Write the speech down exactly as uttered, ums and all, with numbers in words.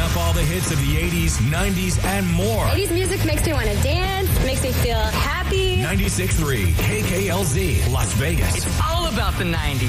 up all the hits of the eighties, nineties, and more. eighties music makes me want to dance, makes me feel happy. ninety-six point three K K L Z, Las Vegas. It's all about the nineties.